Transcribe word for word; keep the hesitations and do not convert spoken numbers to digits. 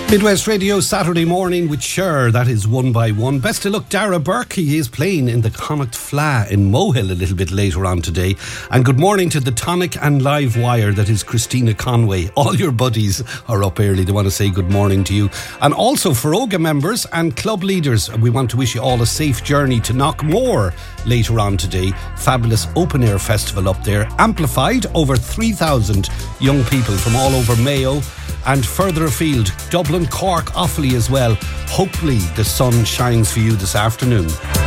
Midwest Radio Saturday morning with Cher, that is one by one. Best of luck, Dara Burke. He is playing in the Connacht Fla in Mohill a little bit later on today. And good morning to the Tonic and Live Wire, that is Christina Conway. All your buddies are up early. They want to say good morning to you. And also Feroga members and club leaders, we want to wish you all a safe journey to Knockmore later on today. Fabulous open air festival up there. Amplified, over three thousand young people from all over Mayo and further afield, Dublin, Cork, Offaly as well. Hopefully the sun shines for you this afternoon.